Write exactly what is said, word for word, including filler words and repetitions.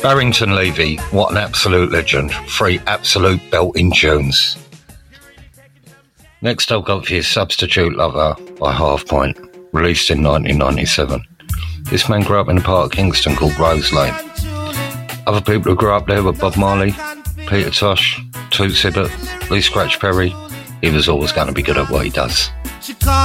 Barrington Levy, what an absolute legend. Three absolute belting tunes. Next I've got for you Substitute Lover by Half Point, released in nineteen ninety-seven. This man grew up in a part of Kingston called Rose Lane. Other people who grew up there were Bob Marley, Peter Tosh, Toots Hibbert, Lee Scratch Perry. He was always going to be good at what he does.